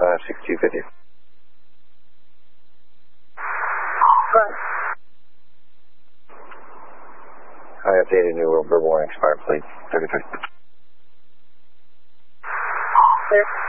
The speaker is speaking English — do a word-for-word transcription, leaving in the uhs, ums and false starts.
five six two fifty. Right. I updated New World verbal warning expired plate thirty-three. Clear.